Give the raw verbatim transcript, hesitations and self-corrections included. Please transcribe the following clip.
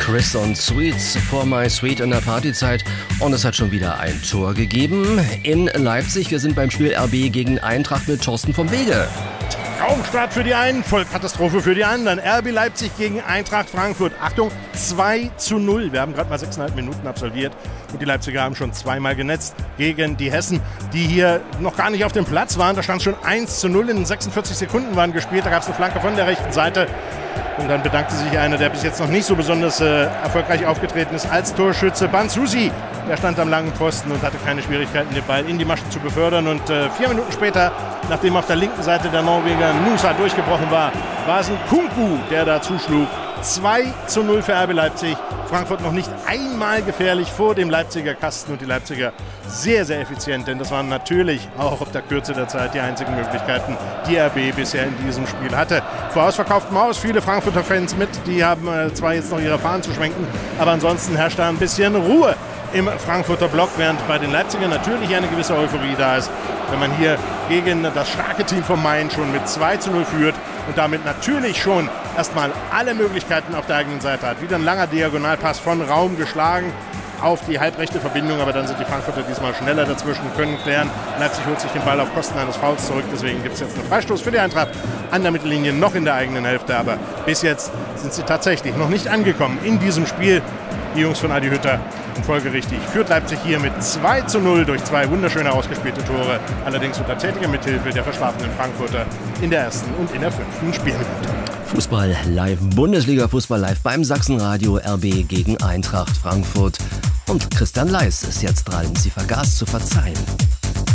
Chris und Sweets for my sweet in der Partyzeit. Und es hat schon wieder ein Tor gegeben in Leipzig. Wir sind beim Spiel R B gegen Eintracht mit Thorsten vom Wege. Traumstart für die einen, Vollkatastrophe für die anderen. R B Leipzig gegen Eintracht Frankfurt. Achtung, zwei zu null. Wir haben gerade mal sechseinhalb Minuten absolviert und die Leipziger haben schon zweimal genetzt gegen die Hessen, die hier noch gar nicht auf dem Platz waren. Da stand schon eins zu null. In sechsundvierzig Sekunden waren gespielt. Da gab es eine Flanke von der rechten Seite. Und dann bedankte sich einer, der bis jetzt noch nicht so besonders äh, erfolgreich aufgetreten ist, als Torschütze Bansusi. Der stand am langen Pfosten und hatte keine Schwierigkeiten, den Ball in die Maschen zu befördern. Und äh, vier Minuten später, nachdem auf der linken Seite der Norweger Nusa durchgebrochen war, war es ein Kunku, der da zuschlug. zwei zu null für R B Leipzig. Frankfurt noch nicht einmal gefährlich vor dem Leipziger Kasten und die Leipziger sehr, sehr effizient, denn das waren natürlich auch ob der Kürze der Zeit die einzigen Möglichkeiten, die R B bisher in diesem Spiel hatte. Vor ausverkauftem Haus, viele Frankfurter Fans mit, die haben äh, zwar jetzt noch ihre Fahnen zu schwenken, aber ansonsten herrscht da ein bisschen Ruhe im Frankfurter Block, während bei den Leipzigern natürlich eine gewisse Euphorie da ist, wenn man hier gegen das starke Team von Main schon mit zwei zu null führt und damit natürlich schon erstmal alle Möglichkeiten auf der eigenen Seite hat. Wieder ein langer Diagonalpass von Raum geschlagen auf die halbrechte Verbindung, aber dann sind die Frankfurter diesmal schneller dazwischen, können klären. Leipzig holt sich den Ball auf Kosten eines Fouls zurück, deswegen gibt es jetzt einen Freistoß für die Eintracht an der Mittellinie, noch in der eigenen Hälfte, aber bis jetzt sind sie tatsächlich noch nicht angekommen in diesem Spiel. Die Jungs von Adi Hütter und folgerichtig führt Leipzig hier mit zwei zu null durch zwei wunderschöne ausgespielte Tore, allerdings unter tätiger Mithilfe der verschlafenen Frankfurter in der ersten und in der fünften Spielminute. Fußball live, Bundesliga Fußball live beim Sachsenradio. R B gegen Eintracht Frankfurt. Und Christian Leis ist jetzt dran. Sie vergaß zu verzeihen.